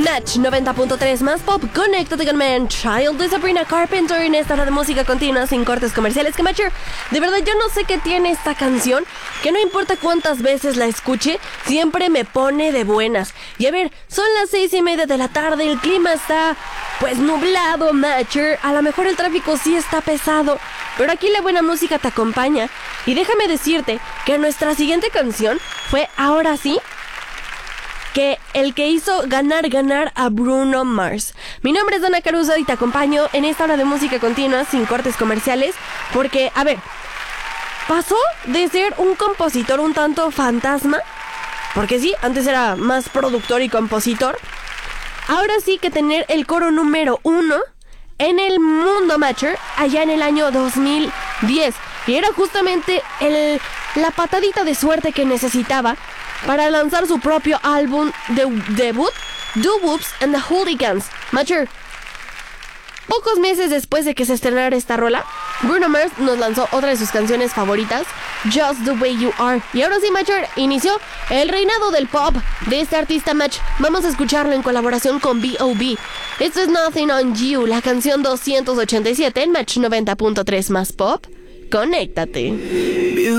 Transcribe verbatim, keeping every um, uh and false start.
Match noventa punto tres más pop. Conéctate con Man Child de Sabrina Carpenter en esta hora de música continua sin cortes comerciales. Que Matcher, de verdad yo no sé qué tiene esta canción, que no importa cuántas veces la escuche, siempre me pone de buenas. Y a ver, son las seis y media de la tarde, el clima está pues nublado, Matcher. A lo mejor el tráfico sí está pesado, pero aquí la buena música te acompaña. Y déjame decirte que nuestra siguiente canción fue ahora sí que el que hizo ganar, ganar a Bruno Mars. Mi nombre es Dana Caruso y te acompaño en esta hora de música continua sin cortes comerciales. Porque, a ver, pasó de ser un compositor un tanto fantasma, porque sí, antes era más productor y compositor, ahora sí que tener el coro número uno en el mundo, Matcher, allá en el año dos mil diez. Y era justamente el, la patadita de suerte que necesitaba para lanzar su propio álbum de debut, Doo Woops and the Hooligans. Matcher, pocos meses después de que se estrenara esta rola, Bruno Mars nos lanzó otra de sus canciones favoritas, Just the Way You Are. Y ahora sí, Matcher, inició el reinado del pop de este artista, Match. Vamos a escucharlo en colaboración con B O B. Esto es Nothing on You, la canción doscientos ochenta y siete en Match noventa punto tres más pop. Conéctate.